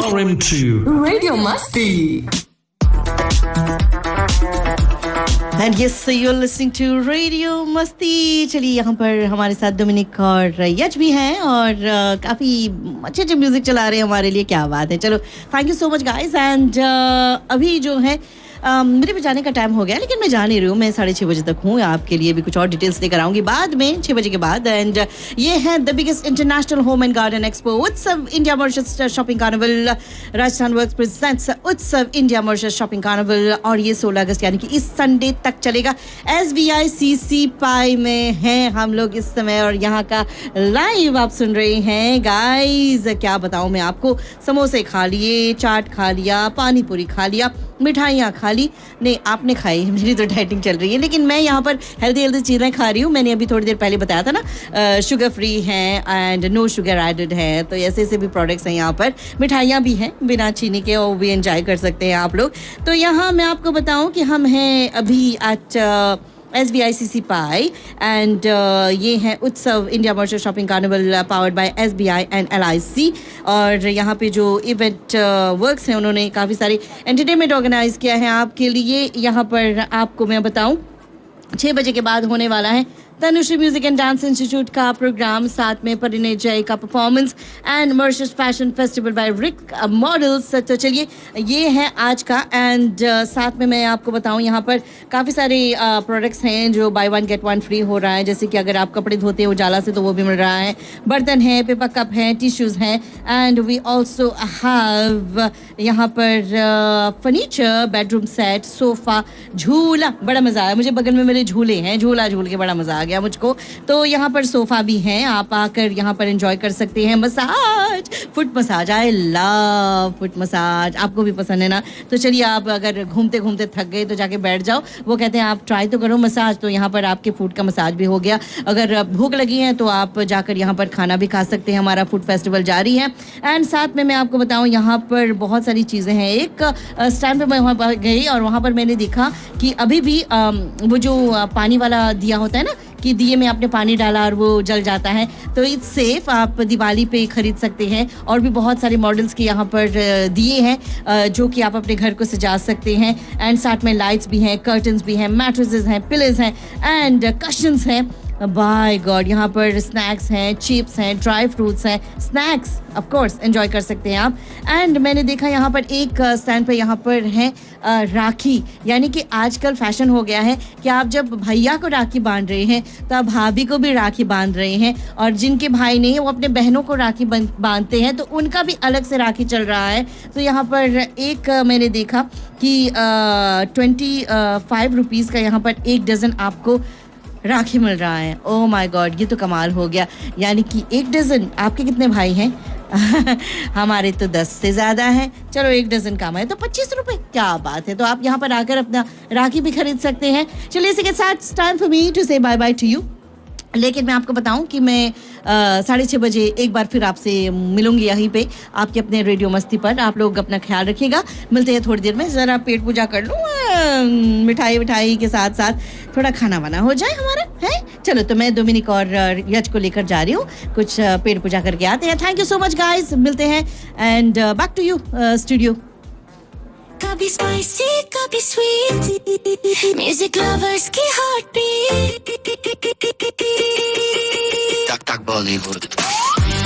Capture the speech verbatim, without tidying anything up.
You're into Radio Masti. And yes, so you're listening to Radio Masti. चलिए यहाँ पर हमारे साथ डोमिनिक और यश भी हैं और uh, काफ़ी अच्छे अच्छे म्यूज़िक चला रहे हैं हमारे लिए. क्या बात है. चलो thank you so much guys. And अभी जो है Uh, मेरे भी जाने का टाइम हो गया, लेकिन मैं जा नहीं रही हूँ. मैं साढ़े छः बजे तक हूँ. आपके लिए भी कुछ और डिटेल्स लेकर आऊँगी बाद में छः बजे के बाद. एंड ये है the biggest international home and garden expo उत्सव India Mauritius shopping carnival. Rajasthan works presents उत्सव इंडिया मॉरिशस शॉपिंग कार्निवल. और ये सोलह अगस्त यानी कि इस संडे तक चलेगा. एस बी आई सी सी पाई में हैं हम लोग इस समय और यहाँ का लाइव आप सुन रहे हैं गाइज. क्या बताऊँ मैं आपको. समोसे खा लिए, चाट खा लिया, पानी पूरी खा लिया, मिठाइयाँ खा ली. नहीं आपने खाई, मेरी तो डाइटिंग चल रही है, लेकिन मैं यहाँ पर हेल्दी हेल्दी चीज़ें खा रही हूँ. मैंने अभी थोड़ी देर पहले बताया था ना, शुगर फ्री हैं एंड नो शुगर एडेड है. तो ऐसे ऐसे भी प्रोडक्ट्स हैं यहाँ पर. मिठाइयाँ भी हैं बिना चीनी के, और भी एंजॉय कर सकते हैं आप लोग. तो यहाँ मैं आपको बताऊँ कि हम हैं अभी eight S B I C C pi and ये है उत्सव India Mauritius shopping carnival powered by S B I and L I सी. और यहाँ पे जो इवेंट वर्क्स हैं उन्होंने काफ़ी सारे एंटरटेनमेंट ऑर्गेनाइज किया है आपके लिए. यहाँ पर आपको मैं बताऊँ छः बजे के बाद होने वाला है Tanushree music and dance institute का प्रोग्राम. साथ में परिणय जय का performance and Mauritius fashion festival by Rick models. तो चलिए ये है आज का. एंड uh, साथ में मैं आपको बताऊं यहाँ पर काफ़ी सारे प्रोडक्ट्स uh, हैं जो by one get one free हो रहा है. जैसे कि अगर आप कपड़े धोते हैं उजाला से तो वो भी मिल रहा है. बर्तन है, पेपर कप हैं, टिश्यूज़ हैं. एंड वी ऑल्सो हैव यहाँ पर फर्नीचर, बेडरूम सेट, सोफ़ा, झूला. बड़ा मज़ा आया मुझे. बगल में मेरे झूले हैं, झूला झूल के बड़ा मज़ा गया मुझको. तो यहाँ पर सोफा भी हैं, आप आकर यहाँ पर एंजॉय कर सकते हैं. Massage, foot massage, I love foot massage. आपको भी पसंद है ना. तो चलिए आप अगर घूमते घूमते थक गए तो जाके बैठ जाओ. वो कहते हैं आप ट्राई तो करो मसाज. तो यहाँ पर आपके फूड का मसाज भी हो गया. अगर भूख लगी है तो आप जाकर यहाँ पर खाना भी खा सकते हैं. हमारा फूड फेस्टिवल जारी है. एंड साथ में मैं आपको बताऊँ यहाँ पर बहुत सारी चीज़ें हैं. एक स्टैंड पर मैं वहाँ पर गई और वहाँ पर मैंने देखा कि अभी भी वो जो पानी वाला दिया होता है ना, कि दिए में आपने पानी डाला और वो जल जाता है. तो इट्स सेफ. आप दिवाली पे खरीद सकते हैं. और भी बहुत सारे मॉडल्स के यहाँ पर दिए हैं जो कि आप अपने घर को सजा सकते हैं. एंड साथ में लाइट्स भी हैं, कर्टन्स भी हैं, मैट्रेसेस हैं, पिलोज हैं एंड कशन्स हैं. बाय गॉड यहाँ पर स्नैक्स हैं, चिप्स हैं, ड्राई फ्रूट्स हैं, स्नैक्स ऑफ कोर्स एंजॉय कर सकते हैं आप. एंड मैंने देखा यहाँ पर एक स्टैंड पर यहाँ पर है राखी. यानी कि आजकल फैशन हो गया है कि आप जब भैया को राखी बांध रहे हैं तो आप भाभी को भी राखी बांध रहे हैं. और जिनके भाई नहीं है वो अपने बहनों को राखी बांधते हैं, तो उनका भी अलग से राखी चल रहा है. तो यहाँ पर एक मैंने देखा कि ट्वेंटी फाइव रुपीज़ का यहाँ पर एक डज़न आपको राखी मिल रहा है. ओह माय गॉड, ये तो कमाल हो गया. यानी कि एक डज़न. आपके कितने भाई हैं? हमारे तो दस से ज़्यादा हैं. चलो एक डज़न कम है तो पच्चीस रुपए. क्या बात है. तो आप यहाँ पर आकर अपना राखी भी खरीद सकते हैं. चलिए इसी के साथ टाइम फॉर मी टू से बाय बाय टू यू. लेकिन मैं आपको बताऊं कि मैं साढ़े छः बजे एक बार फिर आपसे मिलूंगी यहीं पे आपके अपने रेडियो मस्ती पर. आप लोग अपना ख्याल रखिएगा. मिलते हैं थोड़ी देर में. ज़रा पेट पूजा कर लूँ, मिठाई मिठाई के साथ साथ थोड़ा खाना वाना हो जाए हमारा है. चलो तो मैं डोमिनिक और यश को लेकर जा रही हूँ. कुछ पेट पूजा करके आते हैं. Thank you so much guys. मिलते हैं and back to you studio. कभी स्पाइसी कभी स्वीट, म्यूजिक लवर्स की heart beat. Tak tak Bollywood.